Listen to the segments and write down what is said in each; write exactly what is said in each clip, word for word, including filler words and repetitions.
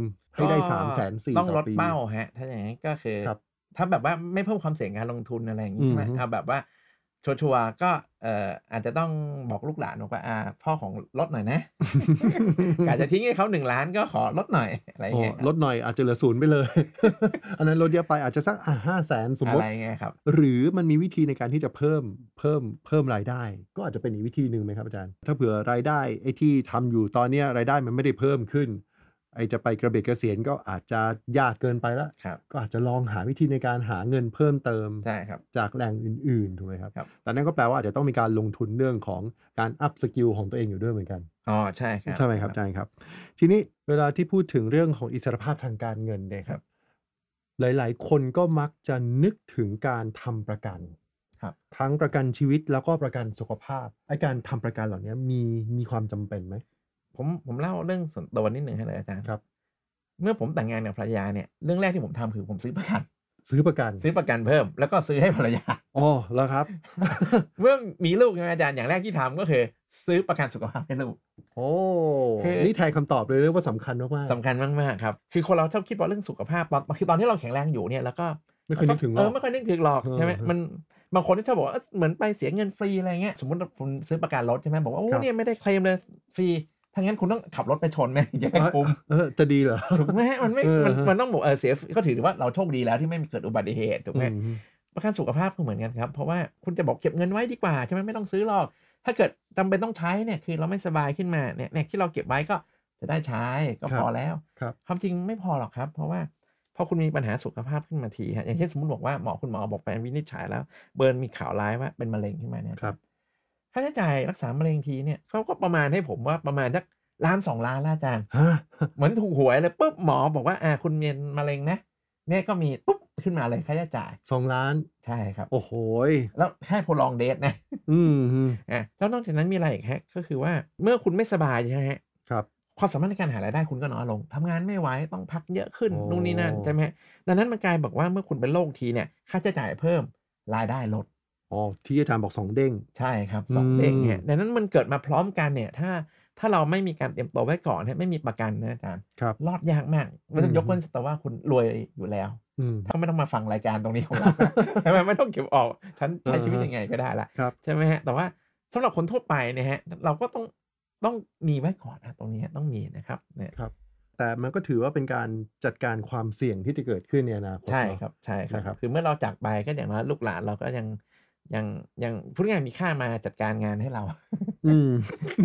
ให้ได้ สามแสนสี่หมื่นต้องลดต่อปีเป้าฮะถ้าอย่างนั้นก็คือครับถ้าแบบว่าไม่เพิ่มความเสี่ยงการลงทุนอะไรอย่างงี้อืใช่อไหมฮึเอาแบบว่าชัวร์ ๆ ก็เอ่ออาจจะต้องบอกลูกหลานบอกว่าอ่าพ่อของลดหน่อยนะ กะจะทิ้งให้เขา หนึ่งล้าน ก็ขอลดหน่อย อะไรอย่าอ๋องเงี้ยครับลดหน่อยอาจจะเหลือ ศูนย์ ไปเลย อันนั้นลดเยอะไปอาจจะสัก อ่า ห้าแสน สมอะมุไรติเงี้ยครับหรือมันมีวิธีในการที่จะเพิ่ม เพิ่ม เพิ่มรายได้ ก็อาจจะเป็นอีกวิธีหนึ่งไหมครับอาจารย์ ถ้าเผื่อรายได้ไอ้ที่ทำอยู่ตอนเนี้ยรายได้มันไม่ได้เพิ่มขึ้น ไอ้จะไปกระเบิดเกษียณก็อาจจะยากเกินไปแล้วครับก็อาจจะลองหาวิธีในการหาเงินเพิ่มเติมใช่ครับจากแหล่งอื่น ๆ ถูกไหมครับครับแต่นั่นก็แปลว่าอาจจะต้องมีการลงทุนเรื่องของการ up สกิลของตัวเองอยู่ด้วยเหมือนกันอ๋อ ใช่ครับใช่ไหมครับอาจารย์ครับ ทีนี้เวลาที่พูดถึงเรื่องของอิสรภาพทางการเงินเนี่ยครับ หลาย ๆ คนก็มักจะนึกถึงการทำประกันครับทั้งประกันชีวิตแล้วก็ประกันสุขภาพ ไอ้การทำประกันเหล่านี้มี มีความจำเป็นไหม? ผม ผมเล่าเรื่องส่วนตัวนิดหนึ่งให้เลยอาจารย์ครับเมื่อผมแต่งงานกับภรรยาเนี่ย เรื่องแรกที่ผมทำคือผมซื้อ ประกันซื้อประกันซื้อประกันเพิ่ม แล้วก็ซื้อให้ภรรยาอ๋อ เหรอครับ? เมื่อมีลูกใช่ไหมอาจารย์ อย่างแรกที่ทำก็คือซื้อประกันสุขภาพให้ลูกโอ้คือนี่แทนคำตอบเลยเรียกว่าสำคัญมาก ๆสำคัญมาก ๆ ครับ คือคนเราชอบคิดว่าเรื่องสุขภาพ ตอน คือตอนที่เราแข็งแรงอยู่เนี่ย เราก็ไม่เคยนึกถึงหรเออกอ ไม่ค่อยนึกถึงหรอกเออใช่ไหมๆมัน บางคนที่ชอบบอกว่า เออ เหมือนไปเสียเงินฟรี อะไรอย่างเงี้ย สมมุติว่าคุณซื้อประกันรถใช่ไหม บอกว่า โอ้ครับเนี่ยไม่ได้เคลมเลย ฟรี ถ้างั้นคุณต้องขับรถไปชนไหม ถึงจะได้คุ้มเออ จะดีเหรอ? ถูกไหม มันไม่เออมันฮะมันต้องบอก เออ เสีย ก็ถือว่าเราโชคดีแล้วที่ไม่มีเกิดอุบัติเหตุ ถูกอืไหมอฮึประกันสุขภาพก็เหมือนกันครับ เพราะว่าคุณจะบอกเก็บเงินไว้ดีกว่า ใช่ไหม ไม่ต้องซื้อหรอก ถ้าเกิดจำเป็นต้องใช้เนี่ย คือเราไม่สบายขึ้นมาเนี่ย เนี่ยที่เราเก็บไว้ก็จะได้ใช้ก็ครพับอแล้วครับความจริงไม่พอหรอกครับ เพราะว่าพอคุณมีปัญหาสุขภาพขึ้นมาทีครับ อย่างเช่น สมมุติบอกว่าหมอ คุณหมอบอกไปวินิจฉัยแล้ว เบิร์นมีข่าวร้ายว่าเป็นมะเร็งขึ้นมาเนี่ยครับค่าใช้จ่ายรักษามะเร็งทีเนี่ยเขาก็ประมาณให้ผมว่าประมาณสัก ล้านสอง ล้าน แล้วอาจารย์ฮะเหมือนถูกหวยเลย ปุ๊บ หมอบอกว่า อ่า คุณมีมะเร็งนะ เนี่ยก็มีปุ๊บขึ้นมาเลยค่าใช้จ่ายสอง ล้านใช่ครับโอ้โฮแล้วแค่ prolong date นะอือฮึอา แล้วนอกจากนั้นมีอะไรอีกครับ ก็คือว่าเมื่อคุณไม่สบายใช่ไหมครับครับความสามารถในการหารายได้คุณก็น้อยลง ทำงานไม่ไหว ต้องพักเยอะขึ้นอ๋อนู่นนี่นั่น ใช่ไหมครับ ดังนั้นมันกลายบอกว่าเมื่อคุณเป็นโรคทีเนี่ย ค่าใช้จ่ายเพิ่ม รายได้ลดอ๋อ ที่อาจารย์บอก สอง เด้งใช่ครับ สอง เด้งเนี่ยอืมดังนั้นมันเกิดมาพร้อมกันเนี่ย ถ้า ถ้าเราไม่มีการเตรียมตัวไว้ก่อนเนี่ย ไม่มีประกันนะอาจารย์ครับรอดยากมากอือฮึยกเว้นแต่ว่าคุณรวยอยู่แล้วอืมก็ไม่ต้องมาฟังรายการตรงนี้ของเรา ใช่ไหม ไม่ต้องเก็บออก ฉันใช้ชีวิตยังไงก็ได้แล้วครับใช่ไหมครับ แต่ว่าสำหรับคนทั่วไปเนี่ยครับ เราก็ต้อง ต้องมีไว้ก่อนนะ ตรงนี้ต้องมีนะครับเนี่ยครับ แต่มันก็ถือว่าเป็นการจัดการความเสี่ยงที่จะเกิดขึ้นในอนาคตใช่เนาะครับ ใช่ครันะครับคือเมื่อเราจากไปก็อย่างน้อยลูกหลานเราก็ยัง ยัง ยัง พูดง่าย ๆ มีค่ามาจัดการงานให้เราอืมอา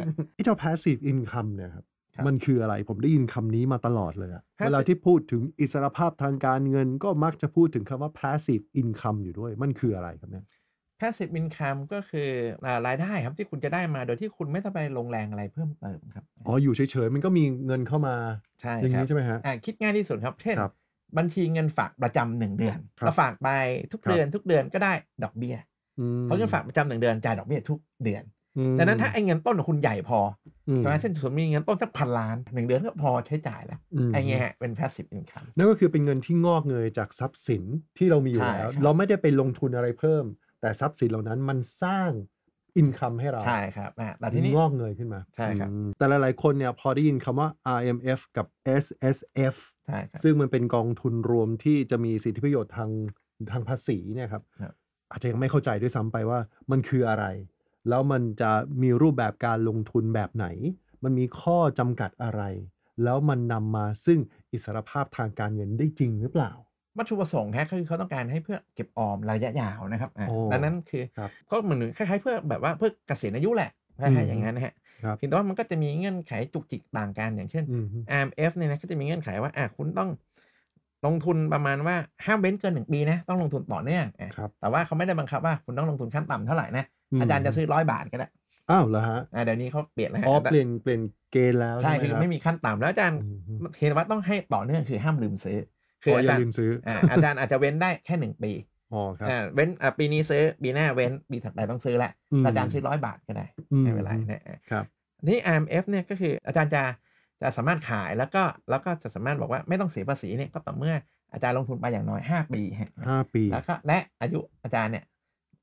ไอ้เจ้า Passive Income เนี่ยครับครับมันคืออะไร? ผมได้ยินคำนี้มาตลอดเลยอะ Passive เวลาที่พูดถึงอิสรภาพทางการเงิน ก็มักจะพูดถึงคำว่า Passive Income อยู่ด้วย มันคืออะไรครับเนี่ย? Passive Income ก็คือ อ่า รายได้ครับที่คุณจะได้มาโดยที่คุณไม่ต้องไปลงแรงอะไรเพิ่มเติมครับอ๋อ อยู่เฉย ๆ มันก็มีเงินเข้ามาใช่อย่างงครี้ับใช่ไหมครับ? อ่า คิดง่ายที่สุดครับ เช่นครับบัญชีเงินฝากประจำ หนึ่ง เดือนครับเราฝากไปทุกครัเดือนบทุกเดือนก็ได้ดอกเบี้ยอืเพราะเงินฝากมประจำ หนึ่ง เดือนจ่ายดอกเบี้ยทุกเดือนอืมดังนั้นถ้าไอ้เงินต้นของคุณใหญ่พออืใช่ไหมมเช่น สมมุติมีเงินต้นสัก พันล้าน หนึ่ง เดือนก็พอใช้จ่ายแล้วอือไอ้ฮเงี้ึยเป็น Passive Income นั่นก็คือเป็นเงินที่งอกเงยจากทรัพย์สินที่เรามีอใยู่ช่แล้วครับเราไม่ได้ไปลงทุนอะไรเพิ่ม แต่ทรัพย์สินเหล่านั้นมันสร้าง อินคัม ให้เราใช่ครับ อา แต่ทีนี้งอกเงยขึ้นมาใช่ครับอืม แต่หลาย ๆ คนเนี่ยพอได้ยินคำว่า อาร์ เอ็ม เอฟ กับ เอส เอส เอฟใช่ครับซึ่งมันเป็นกองทุนรวมที่จะมีสิทธิประโยชน์ทาง ทางภาษีเนี่ยครับครับอาจจะยังไม่เข้าใจด้วยซ้ำไปว่ามันคืออะไร แล้วมันจะมีรูปแบบการลงทุนแบบไหน มันมีข้อจำกัดอะไร แล้วมันนำมาซึ่งอิสรภาพทางการเงินได้จริงหรือเปล่า? วัตถุประสงค์ครับ คือเขาต้องการให้เพื่อเก็บออมระยะยาวนะครับ อาอ๋อดังนั้นคือครับก็เหมือนคล้าย ๆ เพื่อแบบว่าเพื่อเกษียณอายุแหละ คอือฮล้าย ๆึอย่างงั้นนะครับครับเพียงแต่ว่ามันก็จะมีเงื่อนไขจุกจิกต่างกัน อย่างเช่นอือฮึอาร์ เอ็ม เอฟ เนี่ยนะ ก็จะมีเงื่อนไขว่า อา คุณต้องลงทุนประมาณว่าห้ามเว้นเกิน หนึ่ง ปีนะ ต้องลงทุนต่อเนื่อง อาครับแต่ว่าเขาไม่ได้บังคับว่าคุณต้องลงทุนขั้นต่ำเท่าไรนะอือาจารย์จะมซื้อ ร้อย บาทก็ได้อ้าว เหรอครับ? อา เดี๋ยวนี้เขาเปลี่ยนแล้วครัอ๋อบเปลี่ยน เปลี่ยนเกณฑ์แล้วใช่ใช่ไหมคือครับ? ไม่มีขั้นต่ำ แล้วอาจารย์อือฮึม เพียงแต่ว่าต้องให้ต่อเนื่อง คือห้ามลืมซื้อ คือ๋อออาอย่จาารยล์มซื้ออา อาจารย์อาจจะเว้นได้แค่ หนึ่ง ปีอ๋อ ครับอา เว้น อ่า ปีนี้ซื้อ ปีหน้าเว้น ปีถัดไปต้องซื้อแล้วอืมแต่อาจารย์ซื้อ ร้อย บาทก็ได้อืไม่อเป็นไรฮึนะ อาครับทีนี้ อาร์ เอ็ม เอฟ เนี่ย ก็คืออาจารย์จะ จะสามารถขาย แล้วก็ แล้วก็จะสามารถบอกว่าไม่ต้องเสียภาษีเนี่ย ก็ต่อเมื่ออาจารย์ลงทุนไปอย่างน้อย ห้า ปีครับห้า ปีแล้วก็ และอายุอาจารย์เนี่ย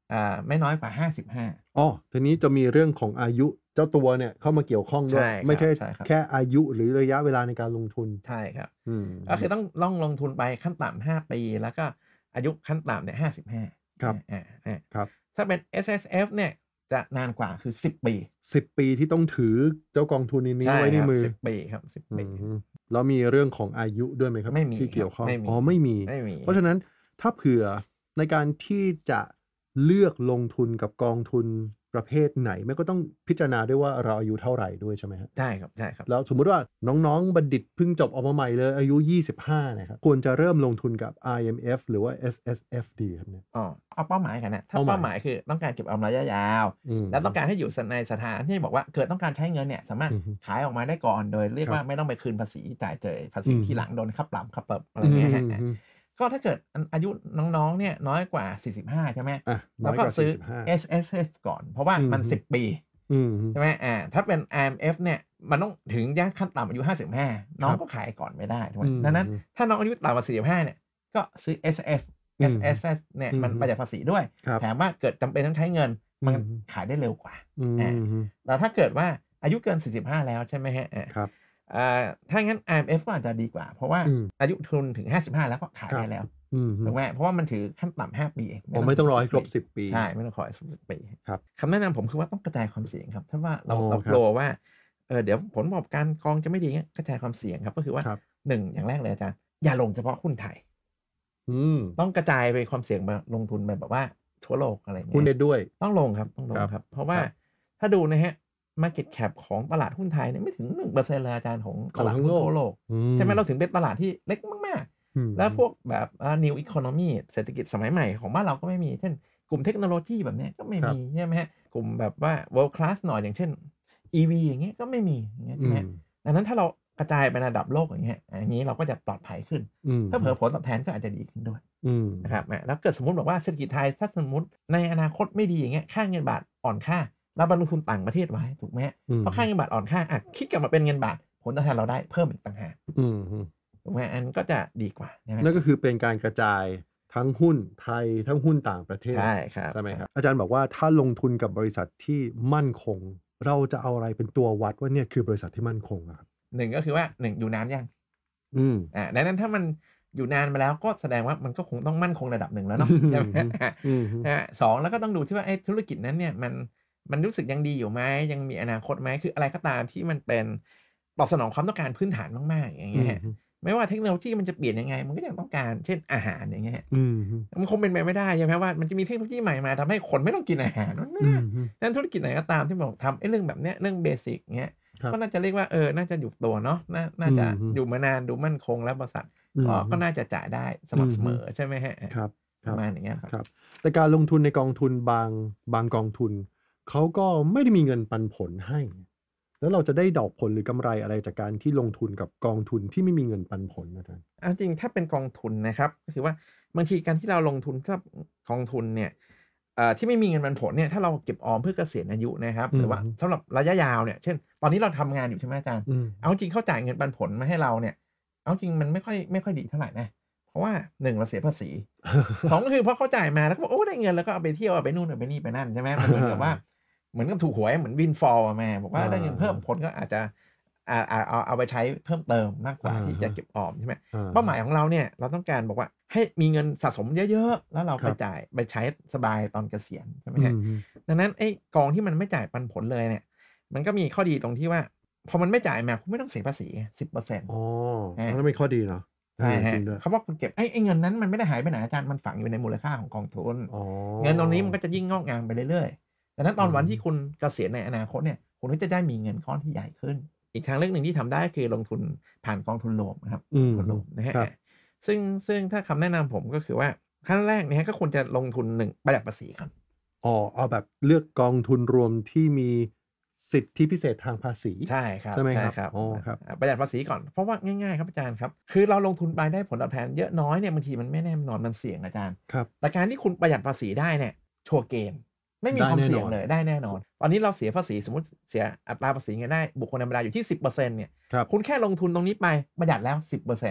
อ่าไม่น้อยกว่าห้าสิบห้าอ๋อทีนี้จะมีเรื่องของอายุเจ้าตัวเนี่ยเข้ามาเกี่ยวข้องด้วยใช่ครับไม่ใช่ใช่ครับแค่อายุหรือระยะเวลาในการลงทุนใช่ครับอืมก็คือต้องต้องลงทุนไปขั้นต่ำห้าปี แล้วก็อายุขั้นต่ำเนี่ยห้าสิบห้าครับอ่าอ่าครับถ้าเป็น เอส เอส เอฟ เนี่ยจะนานกว่าคือสิบปีสิบปีที่ต้องถือเจ้ากองทุนนี้ใช่ไว้ในครับมือสิบปีครับสิบอืปีมแล้วมีเรื่องของอายุด้วยไหมครับไม่มีที่ครัเกี่ยบวข้องไม่มีอ๋อไม่มีไม่มีเพราะฉะนั้นถ้าเผื่อในการที่จะเลือกลงทุนกับกองทุนประเภทไหนมันก็ต้องพิจารณาด้วยว่าเราอายุเท่าไหร่ด้วยใช่ไหมครับใช่ครับใช่ครับแล้วสมมุติว่าน้องๆบัณฑิตเพิ่งจบออกมาใหม่เลยอายุยี่สิบห้านะครับควรจะเริ่มลงทุนกับ ไอ เอ็ม เอฟ หรือว่า เอส เอส เอฟ ดีครับเนี่ยอ๋อเอาเป้าหมายกันนะถ้าเป้าหมายเป้าหมายคือต้องการเก็บออมระยะยาวอืมแล้วต้องการให้อยู่ในสถานที่บอกว่าเกิดต้องการใช้เงินเนี่ยสามารถอือฮึขายออกมาได้ก่อนโดยเรียกครับว่าไม่ต้องไปคืนภาษีจ่ายเจอภาษีอืมทีหลังโดนค่าปรับค่าเปิบอะไรเงี้ยฮะอืมก็ถ้าเกิดอายุน้องๆเนี่ยน้อยกว่าสี่สิบห้าใช่ไหมอ่ะน้แล้อวย ก็กว่าซื้อสี่สิบห้าเอส เอส เอฟ ก่อนเพราะว่ามันอืมสิบ ปีอืมใช่ไหมอ่าถ้าเป็น ไอ เอ็ม เอฟ เนี่ยมันต้องถึงย่างขั้นต่ำอายุห้าสิบห้าน้องก็ขายก่อนไม่ได้ถูกไหมอืมดังนั้นถ้าน้องอายุต่ำกว่าสี่สิบห้าเนี่ยก็ซื้อ เอส เอฟอืเอมส เอส เอฟ เนี่ยมันอืมประหยัดภาษีด้วยครับแถมว่าเกิดจำเป็นต้องใช้เงินมันอืมขายได้เร็วกว่าอืมอ่า แล้วถ้าเกิดว่าอายุเกินสี่สิบห้าแล้วใช่ไหมฮะอ่าครับอ่าถ้างั้น ไอ เอ็ม เอฟ ก็อาจจะดีกว่า เพราะว่าอืมอายุทุนถึงห้าสิบห้าแล้วก็ขายครับได้แล้วอืมถูกไหมเพราะว่ามันถือขั้นต่ำห้าปีเองอ๋อไม่ต้องรอให้ครบสิบปีใช่ไม่ต้องขอให้ครบสิบปีครับคำแนะนำผมคือว่าต้องกระจายความเสี่ยงครับถ้าว่าเราอ๋อเราครับกลัวว่าเออเดี๋ยวผลประกอบการกองจะไม่ดีเงี้ยกระจายความเสี่ยงครับก็คือว่าครับหนึ่งอย่างแรกเลยอาจารย์อย่าลงเฉพาะหุ้นไทยอืมต้องกระจายไปความเสี่ยงมาลงทุนไปแบบว่าทั่วโลกอะไรเงี้ยหุ้นเด็ดด้วยต้องลงครับต้องลงครับครับ เพราะว่าครับถ้าดูนะฮะ market cap ของตลาดหุ้นไทยเนี่ยไม่ถึง หนึ่งเปอร์เซ็นต์ เลยอาจารย์ของตลาดหุ้นทั่วโลกอืใช่ไหมเราถึงเป็นตลาดที่เล็กมากอืมๆ แล้วพวกแบบอ่า new economy เศรษฐกิจสมัยใหม่ของบ้านเราก็ไม่มีเช่นกลุ่มเทคโนโลยีแบบเนี้ยก็ไม่ครับมีใช่ไหมฮะกลุ่มแบบว่า world class หน่อยอย่างเช่น อี วี อย่างเงี้ยก็ไม่มีอย่างเงี้ยอืใช่ไหมมดังนั้นถ้าเรากระจายไประดับโลกอย่างเงี้ยอย่างนี้เราก็จะปลอดภัยขึ้นอืมถ้าเผลอผลตอบแทนก็อาจจะดีขึ้นด้วยอืมนะครับอ่ะแล้วเกิดสมมติบอกว่าเศรษฐกิจไทยถ้าสมมติในอนาคตไม่ดีอย่างเงี้ยค่าเงินบาทอ่อนค่าเราไปลงทุนต่างประเทศไว้ถูกไหมฮะอืมเพราะค่าเงินบาทอ่อนค่าอ่ะคิดกลับมาเป็นเงินบาทผลตอบแทนเราได้เพิ่มอีกต่างหากอืมถูกไหมอันก็จะดีกว่าใช่ไหมนั่นก็คือเป็นการกระจายทั้งหุ้นไทยทั้งหุ้นต่างประเทศใช่ครับใช่ไหมครับอาจารย์บอกว่าถ้าลงทุนกับบริษัทที่มั่นคง เราจะเอาอะไรเป็นตัววัดว่าเนี่ยคือบริษัทที่มั่นคงอะครับหนึ่งก็คือว่าหนึ่งอยู่นานยังอืมอ่าดังนั้นถ้ามันอยู่นานมาแล้วก็แสดงว่ามันก็คงต้องมั่นคงระดับหนึ่งแล้วเนาะ ใช่ไหมอืมนะฮะสองแล้วก็ต้องดูที่ว่าไอ้ธุรกิจนั้นเนี่ยมันมันรู้สึกยังดีอยู่ไหมยังมีอนาคตไหมคืออะไรก็ตามที่มันเป็นตอบสนองความต้องการพื้นฐานมากๆอย่างเงี้ยฮะไม่ว่าเทคโนโลยีมันจะเปลี่ยนยังไงมันก็ยังต้องการเช่นอาหารอย่างเงี้ยอืมมันคงเป็นไปไม่ได้ใช่ไหมว่ามันจะมีเทคโนโลยีใหม่มาทำให้คนไม่ต้องกินอาหารมันไม่อืได้มนั้นธุรกิจไหนก็ตามที่บอกทำไอ้เรื่องแบบเนี้ยเรื่องเบสิกเงี้ยครับก็น่าจะเรียกว่าเออน่าจะอยู่ตัวเนาะน่าน่าจะอืมอยู่มานานดูมั่นคงแล้วบริษัทอืมก็ก็น่าจะจ่ายได้สม่ำเสมอใช่ไหมฮะครับคปรับระมาณอย่างเงี้ยครับครับ แต่การลงทุนในกองทุนบางบางกองทุนเขาก็ไม่ได้มีเงินปันผลให้ แล้วเราจะได้ดอกผลหรือกำไรอะไรจากการที่ลงทุนกับกองทุนที่ไม่มีเงินปันผลนะท่านเอาจริงถ้าเป็นกองทุนนะครับก็คือว่าบางทีการที่เราลงทุนถ้ากองทุนเนี่ยเอ่อที่ไม่มีเงินปันผลเนี่ยถ้าเราเก็บออมเพื่อเกษียณอายุนะครับอืมหรือว่าสำหรับระยะยาวเนี่ยเช่นตอนนี้เราทำงานอยู่ใช่ไหมอาจารย์อืมเอาจริงเขาจ่ายเงินปันผลมาให้เราเนี่ยเอาจริงมันไม่ค่อยไม่ค่อยดีเท่าไหร่นะเพราะว่าหนึ่งเราเสียภาษี สองก็คือพอเขาจ่ายมาแล้วก็บอกโอ้ได้เงินแล้วก็เอาไปเที่ยวเอาไปนู่นเอาไปนี่ไปนั่นใช่ไหมมันเหมือนกับว่าเหมือนกับถูกหวยเหมือนวินฟอลมาบอกว่าได้เงินเพิ่มผลก็อาจจะอ่าอ่าเอาเอาไปใช้เพิ่มเติมมากกว่าอ่าที่จะเก็บออมใช่ไหมอ่เป้าหมายของเราเนี่ยเราต้องการบอกว่าให้มีเงินสะสมเยอะๆแล้วเราครัไปบจ่ายไปใช้สบายตอนเกษียณใช่ไหมอืฮะมดังนั้นไอ้กองที่มันไม่จ่ายปันผลเลยเนี่ยมันก็มีข้อดีตรงที่ว่าพอมันไม่จ่ายมาคุณไม่ต้องเสียภาษีสิบเปอร์เซ็นต์อ๋อฮะนั่นเป็นข้อดีเนาะใช่เออฮะจริงด้วยเขาบอกคุณเก็บไอ้ไอ้เงินนั้นมันไม่ได้หายไปไหนอาจารย์มันฝังอยู่ในมูลค่าของกองทุนอ๋อเงินตรงนี้มันก็จะยิ่งงอกงามไปเรื่อยๆดังนั้นตอนวันอืมที่คุณเกษียณในอนาคตเนี่ยคุณก็จะได้มีเงินก้อนที่ใหญ่ขึ้น อีกทางเลือกหนึ่งที่ทำได้คือลงทุนผ่านกองทุนรวมนะครับอืมกองทุนรวมนะฮะครับซึ่งซึ่งถ้าคำแนะนำผมก็คือว่าขั้นแรกเนี่ยฮะก็ควรจะลงทุนหนึ่งประหยัดภาษีก่อนอ๋อเอาแบบเลือกกองทุนรวมที่มีสิทธิพิเศษทางภาษีใช่ครับใช่ไหมครับครับอ๋อครับอ่าประหยัดภาษีก่อนเพราะว่าง่ายๆครับอาจารย์ครับคือเราลงทุนไปได้ผลตอบแทนเยอะน้อยเนี่ยบางทีมันไม่แน่นอนมันเสี่ยงอาจารย์ครับแต่การที่คุณประหยัดภาษีได้เนี่ยชัวร์เกมไม่มีได้ความแน่นอนเสี่ยงเลยได้แน่นอน ตอนนี้เราเสียภาษีสมมติเสียอัตราภาษีเงินได้บุคคลธรรมดาอยู่ที่ สิบเปอร์เซ็นต์ เนี่ยครับคุณแค่ลงทุนตรงนี้ไปประหยัดแล้ว สิบเปอร์เซ็นต์เอ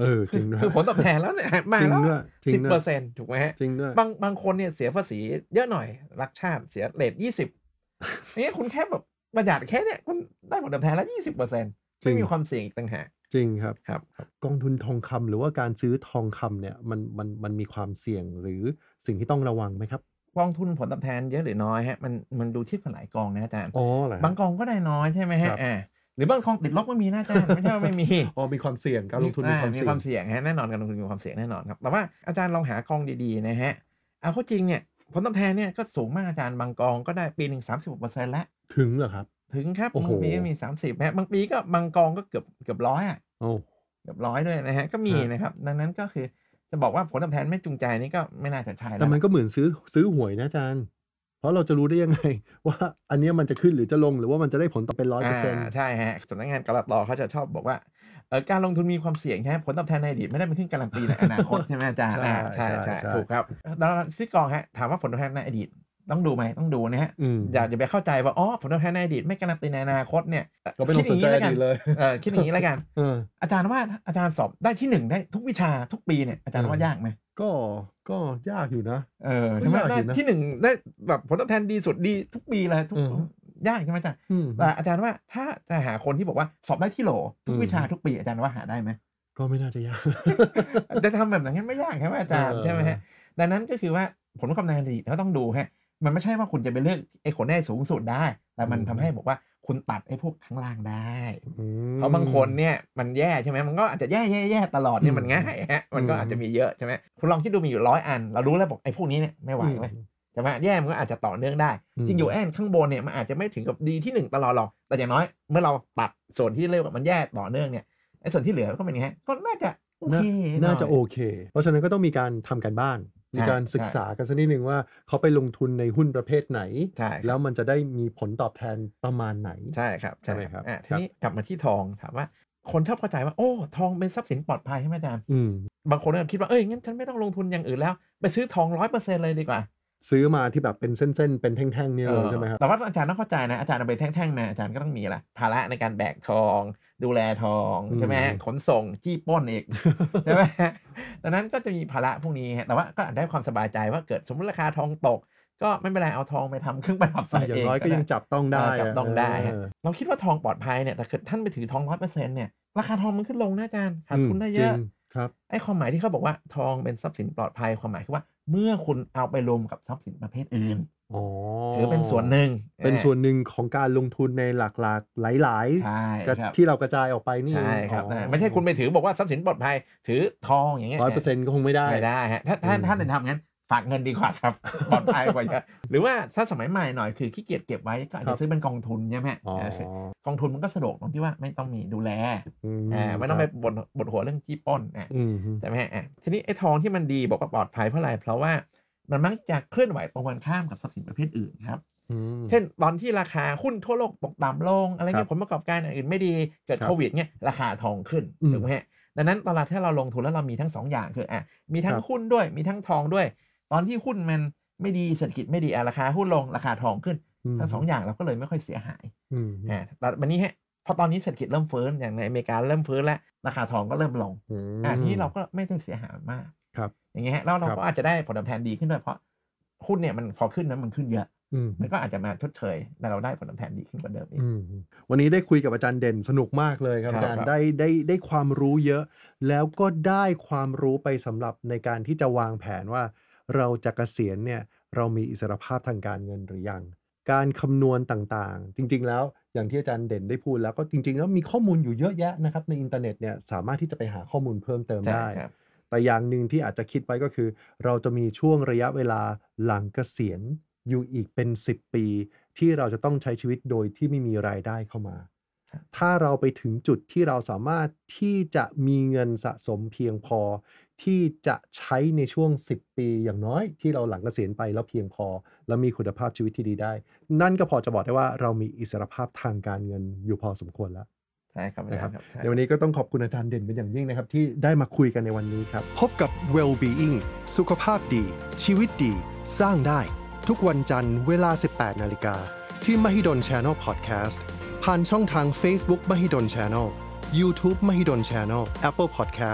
เออจริงด้วยคือผลตอบแทนแล้วเนี่ยมาจริงแล้วด้วยจริสิงบด้เปวอย ร์เซ็นต์ ถูกไหมฮะจริงด้วยบางบางคนเนี่ยเสียภาษีเยอะหน่อยรักชาติเสียเรทยี่สิบอย่างเงี้ยคุณแค่แบบประหยัดแค่เนี้ยคุณได้ผลตอบแทนแล้ว ยี่สิบเปอร์เซ็นต์จริไม่งมีความเสี่ยงอีกต่างหากจริงครับครับกองทุนทองคำหรือว่าการซื้อทองคำเนี่ยมันมันมันมีความเสี่ยงหรือสิ่งที่ต้องระวังไหมครับกองทุนผลตอบแทนเยอะหรือน้อยฮะมันมันดูเทียบกับหลายกองนะอาจารย์อ๋อเหรอครับบางกองก็ได้น้อยใช่ไหมคฮะรับอ่าหรือบางกองติดลบก็มีนะอาจารย์ ไม่ใช่ว่าไม่มีอ๋อมีความเสี่ยงการลงทุนมีอ่าความมีเสี่คยงวามเสี่ยงฮะแน่นอนการลงทุนมีความเสี่ยงแน่นอนครับแต่ว่าอาจารย์ลองหากองดีๆนะฮะเอาเข้าจริงเนี่ยผลตอบแทนเนี่ยก็สูงมากอาจารย์บางกองก็ได้ปีหนึ่ง สามสิบหกเปอร์เซ็นต์ แล้วถึงเหรอครับถึงครับโอ้โหบางปีก็มีสามสิบฮะบางปีก็บางกองก็เกือบเกือบร้อยอะโอ้เกือบร้อยด้วยนะฮะก็มีฮะนะครับดังนั้นก็คือจะบอกว่าผลตอบแทนไม่จูงใจนี่ก็ไม่น่าจะใช่แล้แต่วมันล่ะก็เหมือนซื้อซื้อหวยนะอาจารย์ เพราะเราจะรู้ได้ยังไง ว่าอันเนี้ยมันจะขึ้นหรือจะลงหรือว่ามันจะได้ผลตอบเป็น ร้อยเปอร์เซ็นต์าใช่ฮะสำนักงานกลตเขาจะชอบบอกว่าเอ่อการลงทุนมีความเสี่ยงใช่ไหมผลตอบแทนในอดีตไม่ได้เป็นขึ้นการันตีในอนาคต ใช่ไหมอาจารย์ใช่อ่าใช่ใช่ใช่ใช่ถูกครับแล้วซื้อกองฮะถามว่าผลตอบแทนในอดีตต้องดูไหมต้องดูนะฮะอืมอย่าอย่าไปเข้าใจว่าอ๋อผลตอบแทนในอดีตไม่การันตีในอนาคตเนี่ยก็ไม่ต้องสนใจคิดออย่างดีตเลยเออคิดอย่างนี้แล้วกันเอออาจารย์ว่าอาจารย์สอบได้ที่หนึ่งได้ทุกวิชาทุกปีเนี่ยอาจารย์เออว่ายากไหมก็ก็ยากอยู่นะเออก็ใช่ไหมยากได้อยู่นะที่หนึ่งได้แบบผลตอบแทนดีสุดดีทุกปีเลยทุกอืมยากใช่ไหมอาจารย์อืมแต่อาจารย์ว่าถ้าจะหาคนที่บอกว่าสอบได้ที่โหลทุกอืมวิชาทุกปีอาจารย์ว่าหาได้ไหมก็ไม่น่าจะยากจะทำแบบนั้นไม่ยากใช่ไหมอาจารย์เออใช่ไหมฮะดังนั้นก็คือว่าผลประกอบการในอดีตเราต้องดูฮะมันไม่ใช่ว่าคุณจะไปเลือกไอ้คนได้สูงสุดได้ แต่มันอืมทำให้บอกว่าคุณตัดไอ้พวกข้างล่างได้อืมเพราะบางคนเนี่ยมันแย่ใช่ไหมมันก็อาจจะแย่แย่แย่ตลอดเนี่ยมันง่ายฮะมันก็อืมอาจจะมีเยอะใช่ไหมคุณลองคิดดูมีอยู่ร้อยอัน เรารู้แล้วบอกไอ้พวกนี้เนี่ยไม่ไหวเว้ยอืมใช่ไหมแย่มันก็อาจจะต่อเนื่องได้อืมจริงอยู่แอนข้างบนเนี่ยมันอาจจะไม่ถึงกับดีที่หนึ่งตลอดหรอกแต่อย่างน้อยเมื่อเราตัดส่วนที่เรียกว่ามันแย่ต่อเนื่องเนี่ยไอ้ส่วนที่เหลือก็เป็นยังไงก็น่าจะโอเคน่าน่าจะหโอน่อยเค เพราะฉะนั้นก็ต้องมีการทำการบ้านใช่มีการศึกษากันสักนิดนึงว่าเขาไปลงทุนในหุ้นประเภทไหนใช่ครับแล้วมันจะได้มีผลตอบแทนประมาณไหนใช่ครับใช่ไหมครับอ่ะคทีรับนี้กลับมาที่ทองถามว่าคนชอบเข้าใจว่าโอ้ทองเป็นทรัพย์สินปลอดภัยใช่ไหมอาจารย์อืมบางคนก็คิดว่าเอ้ยงั้นฉันไม่ต้องลงทุนอย่างอื่นแล้วไปซื้อทองร้อยเปอร์เซ็นต์เลยดีกว่าซื้อมาที่แบบเป็นเส้นๆ เป็นแท่งๆนี่เลยใช่ไหมครับแต่ว่าอาจารย์ต้องเข้าใจนะอาจารย์เอาไปแท่งๆมาอาจารย์ก็ต้องมีอะไรภาระในการแบกทอง ดูแลทองอืมใช่ไหมฮะขนส่งจี้ปล้นอีก ใช่ไหมฮะดังนั้นก็จะมีภาระพวกนี้ฮะแต่ว่าก็อาจได้ความสบายใจว่าเกิดสมมติราคาทองตก ก็ไม่เป็นไรเอาทองไปทำเครื่องประดับใส่อย่าเอง งน้อยก็ยังจับต้องได้เออจับต้องได้ฮะเออเราคิดว่าทองปลอดภัยเนี่ยแต่เกิดท่านไปถือทองร้อยเปอร์เซ็นต์เนี่ยราคาทองมันขึ้นลงนะอาจารย์ขาดทุนได้เยจริอะงครับไอ้ความหมายที่เขาบอกว่าทองเป็นทรัพย์สินปลอดภัยความหมายคือว่าเมื่อคุณเอาไปรวมกับทรัพย์สินประเภทอื่นอ๋อถือเป็นส่วนหนึ่งเป็นอ่าส่วนหนึ่งของการลงทุนในหลากๆ หลายใช่ๆกับครับที่เรากระจายออกไปนี่ใช่ครับอ๋อนะไม่ใช่คุณไปถือบอกว่าทรัพย์สินปลอดภัย ถือทองอย่างเงี้ยร้อยเปอร์เซ็นต์ก็คงไม่ได้ไม่ได้ฮะถ้าถ้าอืมท่านจะทำงั้นฝากเงินดีกว่าครับ ปลอดภัยกว่าเยอะหรือว่าถ้าสมัยใหม่หน่อยคือขี้เกียจเก็บไว้ก็อาจครัจะบซื้อเป็นกองทุนใช่ไหมฮะอ๋อเออกองทุนมันก็สะดวกตรงที่ว่าไม่ต้องมีดูแลอืมอ่าไม่ต้องไปบดบดหัวเรื่องจี้ปล้นอ่ะอืมใช่ไหมฮะอ่ะทีนี้ไอ้ทองที่มันดีบอกว่าปลอดภัยเพราะอะไรเพราะว่ามันมักจะเคลื่อนไหวตรงกันข้ามกับทรัพย์สินประเภทอื่นครับอืมเช่นตอนที่ราคาหุ้นทั่วโลกตกต่ำลงอะไรครัเงี้บยผลประกอบการอย่างอื่นไม่ดีเกิดครับโควิดเนี่ยราคาทองขึ้นอืมถูกไหมฮะดังนั้นตลาดที่เราลงทุนแล้วเรามีทั้งสองอย่างคืออ่ะมีทั้งครับหุ้นด้วยมีทั้งทองด้วย ตอนที่หุ้นมันไม่ดีเศรษฐกิจไม่ดีอ่ะราคาหุ้นลงราคาทองขึ้นมทั้งสองอย่างเราก็เลยไม่ค่อยเสียหายอืมอ่าแต่วันนี้ฮะพอตอนนี้เศรษฐกิจเริ่มฟื้นอย่างในอเมริกาเริ่มฟื้นแล้วราคาทองก็เริ่มลงอืมอ่าทีนี้เราก็ไม่ได้เสียหายมากครับอย่างเงี้ยฮะแล้วเราครับก็อาจจะได้ผลตอบแทนดีขึ้นด้วยเพราะหุ้นเนี่ยมันพอขึ้นนั้นมันขึ้นเยอะอืมมันก็อาจจะมาชดเชยแต่เราได้ผลตอบแทนดีขึ้นกว่าเดิมอีกอืมวันนี้ได้คุยกับอาจารย์เด่นสนุกมากเลยครับครับอาจารครัย์บได้ได้ได้ความรู้เยอะ แล้วก็ได้ความรู้ไปสำหรับในการที่จะวางแผนว่า เราจะเกษียณเนี่ยเรามีอิสรภาพทางการเงินหรือยัง การคำนวณต่างๆ จริง ๆ แล้วอย่างที่อาจารย์เด่นได้พูดแล้วก็จริง ๆ แล้วมีข้อมูลอยู่เยอะแยะนะครับในอินเทอร์เน็ตเนี่ยสามารถที่จะไปหาข้อมูลเพิ่มเติมใช่ได้ครับแต่อย่างหนึ่งที่อาจจะคิดไว้ก็คือ เราจะมีช่วงระยะเวลาหลังเกษียณอยู่อีกเป็นสิบปี ที่เราจะต้องใช้ชีวิตโดยที่ไม่มีรายได้เข้ามาครับถ้าเราไปถึงจุดที่เราสามารถที่จะมีเงินสะสมเพียงพอ ที่จะใช้ในช่วงสิบปีอย่างน้อยที่เราหลังเกษียณไปแล้วเพียงพอ แล้วมีคุณภาพชีวิตที่ดีได้ นั่นก็พอจะบอกได้ว่าเรามีอิสรภาพทางการเงินอยู่พอสมควรแล้วใช่ครับอานะคจารัรบย์ครับใช่ในวันนี้ก็ต้องขอบคุณอาจารย์เด่นเป็นอย่างยิ่งนะครับที่ได้มาคุยกันในวันนี้ครับ พบกับ Well-being สุขภาพดี ชีวิตดี สร้างได้ ทุกวันจันทร์เวลา สิบแปดนาฬิกาที่ Mahidol Channel Podcast ผ่านช่องทาง Facebook Mahidol Channel YouTube Mahidol Channel Apple Podcast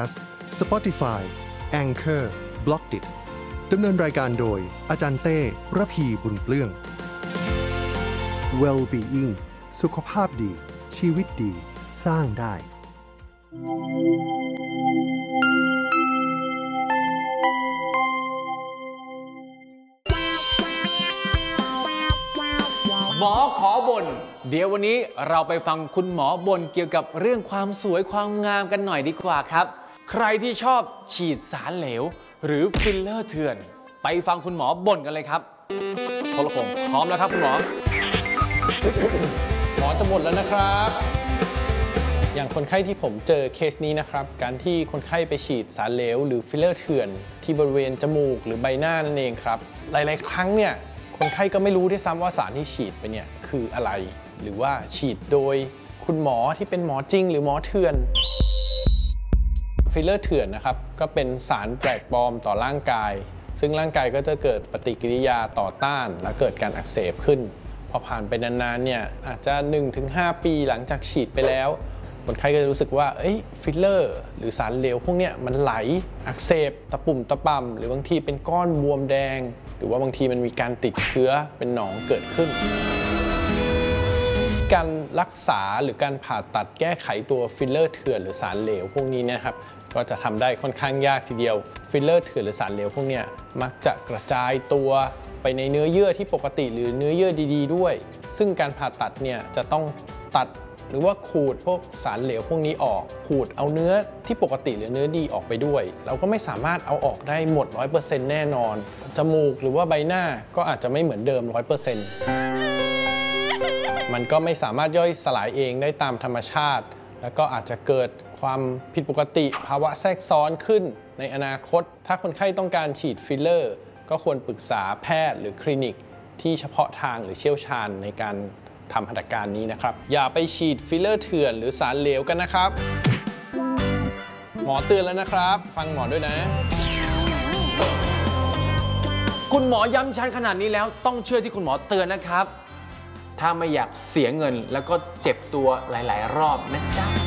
Spotify Anchorบล็อกดิตดำเนินรายการโดยอาจารย์เต้ระพีบุญเปลื้อง Well-being สุขภาพดีชีวิตดีสร้างได้หมอขอบ่นเดี๋ยววันนี้เราไปฟังคุณหมอบ่นเกี่ยวกับเรื่องความสวยความงามกันหน่อยดีกว่าครับใครที่ชอบฉีดสารเหลวหรือฟิลเลอร์เถื่อนไปฟังคุณหมอบ่นกันเลยครับโทรคงพร้อมแล้วครับคุณหมอหมอจะหมดแล้วนะครับอย่างคนไข้ที่ผมเจอเคสนี้นะครับการที่คนไข้ไปฉีดสารเหลวหรือฟิลเลอร์เถื่อนที่บริเวณจมูกหรือใบหน้านั่นเองครับหลายๆครั้งเนี่ยคนไข้ก็ไม่รู้ด้วยซ้ำว่าสารที่ฉีดไปเนี่ยคืออะไรหรือว่าฉีดโดยคุณหมอที่เป็นหมอจริงหรือหมอเถื่อนฟิลเลอร์เถื่อนนะครับก็เป็นสารแปลกปลอมต่อร่างกายซึ่งร่างกายก็จะเกิดปฏิกิริยาต่อต้านและเกิดการอักเสบขึ้นพอผ่านไปนานๆเนี่ยอาจจะ หนึ่งถึงห้า ปีหลังจากฉีดไปแล้วคนไข้ก็จะรู้สึกว่าเอ้ยฟิลเลอร์หรือสารเหลวพวกเนี้ยมันไหลอักเสบตะปุ่มตะป่ำหรือบางทีเป็นก้อนบวมแดงหรือว่าบางทีมันมีการติดเชื้อเป็นหนองเกิดขึ้นการรักษาหรือการผ่าตัดแก้ไขตัวฟิลเลอร์เถื่อนหรือสารเหลวพวกนี้นะครับก็จะทำได้ค่อนข้างยากทีเดียวฟิลเลอร์เถื่อนหรือสารเหลวพวกนี้มักจะกระจายตัวไปในเนื้อเยื่อที่ปกติหรือเนื้อเยื่อดีๆด้วยซึ่งการผ่าตัดเนี่ยจะต้องตัดหรือว่าขูดพวกสารเหลวพวกนี้ออกขูดเอาเนื้อที่ปกติหรือเนื้อดีออกไปด้วยเราก็ไม่สามารถเอาออกได้หมด ร้อยเปอร์เซ็นต์ แน่นอนจมูกหรือว่าใบหน้าก็อาจจะไม่เหมือนเดิม ร้อยเปอร์เซ็นต์ มันก็ไม่สามารถย่อยสลายเองได้ตามธรรมชาติแล้วก็อาจจะเกิดความผิดปกติภาวะแทรกซ้อนขึ้นในอนาคตถ้าคนไข้ต้องการฉีดฟิลเลอร์ก็ควรปรึกษาแพทย์หรือคลินิกที่เฉพาะทางหรือเชี่ยวชาญในการทำหัตถการนี้นะครับอย่าไปฉีดฟิลเลอร์เถื่อนหรือสารเหลวกันนะครับหมอเตือนแล้วนะครับฟังหมอด้วยนะคุณหมอย้ำชัดขนาดนี้แล้วต้องเชื่อที่คุณหมอเตือนนะครับถ้าไม่อยากเสียเงินแล้วก็เจ็บตัวหลายๆรอบนะจ๊ะ